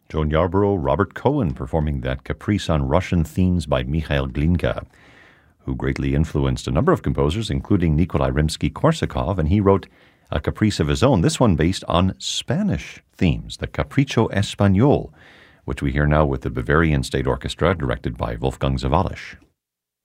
Joan Yarborough, Robert Cohen performing that Caprice on Russian themes by Mikhail Glinka, who greatly influenced a number of composers, including Nikolai Rimsky-Korsakov, and he wrote a caprice of his own, this one based on Spanish themes, the Capricho Español, which we hear now with the Bavarian State Orchestra, directed by Wolfgang Sawallisch.